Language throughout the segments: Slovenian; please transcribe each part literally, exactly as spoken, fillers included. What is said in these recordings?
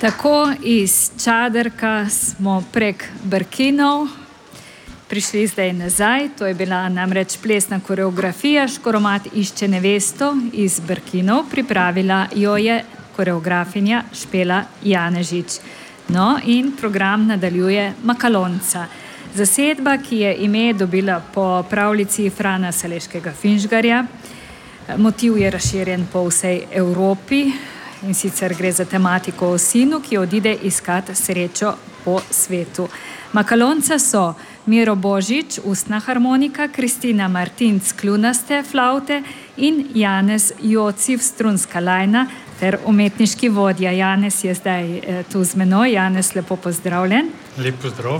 Tako iz Čaderka smo prek Brkinov prišli zdaj nazaj. To je bila namreč plesna koreografija Škoromat išče nevesto iz Brkinov. Pripravila jo je koreografinja Špela Janežič. No in program nadaljuje Makalonca. Zasedba, ki je ime dobila po pravljici Frana Saleškega Finžgarja. Motiv je razširjen po vsej Evropi in sicer gre za tematiko o sinu, ki odide iskat srečo po svetu. Makalonca so Miro Božič, ustna harmonika, Kristina Martinc, kljunaste flavte in Janez Jociv, strunska lajna ter umetniški vodja. Janez je zdaj eh, tu z menoj. Janez, lepo pozdravljen. Lep pozdrav.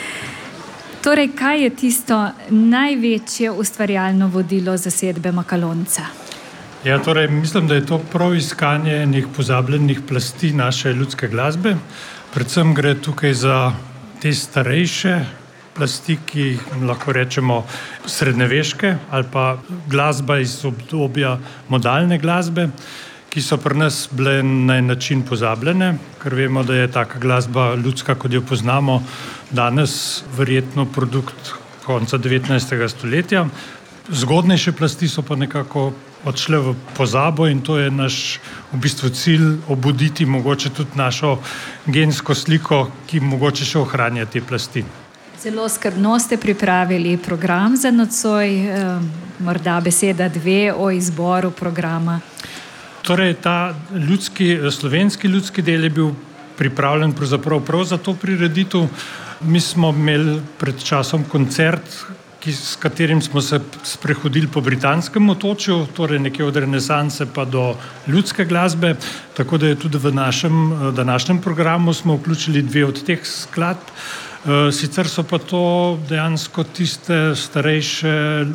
Torej, kaj je tisto največje ustvarjalno vodilo zasedbe Makalonca? Ja, torej, mislim, da je to prav iskanje enih pozabljenih plasti naše ljudske glasbe. Predvsem gre tukaj za te starejše plasti, ki lahko rečemo srednjeveške ali pa glasba iz obdobja modalne glasbe, ki so pri nas bile na en način pozabljene, ker vemo, da je taka glasba ljudska, kot jo poznamo, danes verjetno produkt konca devetnajstega stoletja. Zgodnejše plasti so pa nekako odšle v pozabo in to je naš v bistvu cilj obuditi mogoče tudi našo gensko sliko, ki mogoče še ohranja te plasti. Zelo skrbno ste pripravili program za nocoj, eh, morda beseda dve o izboru programa. Torej, ta ljudski, slovenski ljudski del je bil pripravljen pravzaprav prav za to prireditev. Mi smo imeli pred časom koncert, ki, s katerim smo se sprehodili po britanskem otočju, torej nekje od renesanse pa do ljudske glasbe, tako da je tudi v našem današnjem programu smo vključili dve od teh skladb. Sicer so pa to dejansko tiste starejše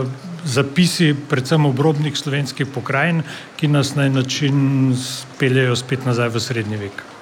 zapisi, predvsem obrobnih slovenskih pokrajin, ki nas na en način peljejo spet nazaj v srednji vek.